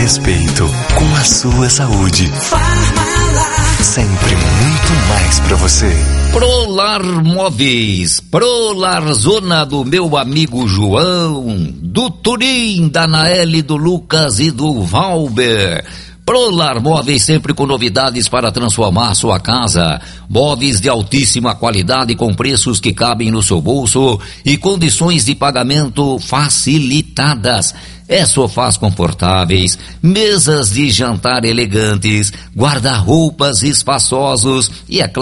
respeito com a sua saúde. Sempre muito mais pra você. Prolar Móveis, Prolar Zona do meu amigo João, do Turim, da Naeli, do Lucas e do Valber. Prolar Móveis sempre com novidades para transformar sua casa. Móveis de altíssima qualidade com preços que cabem no seu bolso e condições de pagamento facilitadas. Sofás confortáveis, mesas de jantar elegantes, guarda-roupas espaçosos e, é claro,